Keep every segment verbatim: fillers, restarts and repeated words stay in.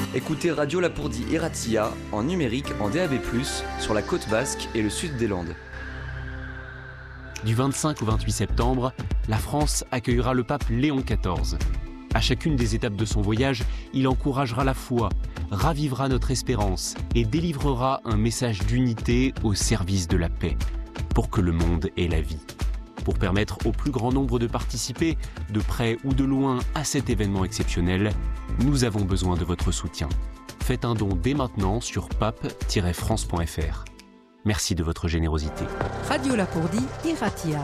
Écoutez Radio Lapourdie et Ratia en numérique en D A B plus, sur la côte basque et le sud des Landes. Du vingt-cinq au vingt-huit septembre, la France accueillera le pape Léon quatorze. À chacune des étapes de son voyage, il encouragera la foi, ravivera notre espérance et délivrera un message d'unité au service de la paix, pour que le monde ait la vie. Pour permettre au plus grand nombre de participer, de près ou de loin, à cet événement exceptionnel, nous avons besoin de votre soutien. Faites un don dès maintenant sur pape tiret france point f r. Merci de votre générosité. Radio Lapourdie et Ratia.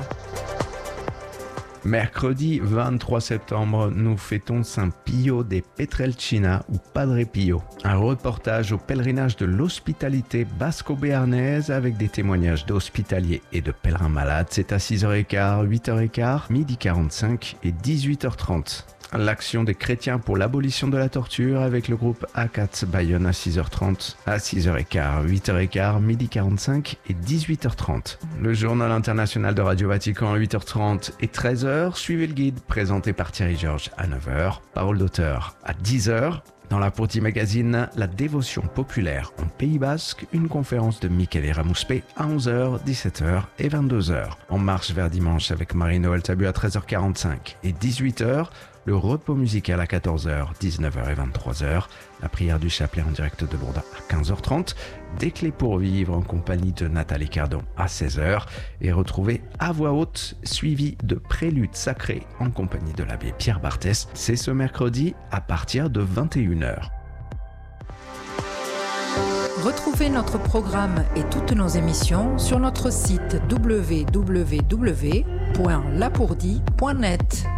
Mercredi vingt-trois septembre, nous fêtons Saint Pio de Pietrelcina ou Padre Pio. Un reportage au pèlerinage de l'hospitalité basco-béarnaise avec des témoignages d'hospitaliers et de pèlerins malades. C'est à six heures quinze, huit heures quinze, midi quarante-cinq et dix-huit heures trente. L'action des chrétiens pour l'abolition de la torture avec le groupe A quatre Bayonne à six heures trente, à six heures quinze, huit heures quinze, midi quarante-cinq et dix-huit heures trente. Le journal international de Radio Vatican à huit heures trente et treize heures. Suivez le guide présenté par Thierry Georges à neuf heures. Parole d'auteur à dix heures. Dans la Lapourdie Magazine, la dévotion populaire en Pays Basque, une conférence de Michele Ramuspé à onze heures, dix-sept heures et vingt-deux heures. En marche vers dimanche avec Marie-Noël Tabu à treize heures quarante-cinq et dix-huit heures. Le repos musical à quatorze heures, dix-neuf heures et vingt-trois heures. La prière du chapelet en direct de Lourdes à quinze heures trente. Des clés pour vivre en compagnie de Nathalie Cardon à seize heures. Et retrouvez à voix haute, suivi de préludes sacrés en compagnie de l'abbé Pierre Barthès. C'est ce mercredi à partir de vingt et une heures. Retrouvez notre programme et toutes nos émissions sur notre site w w w point lapourdie point net.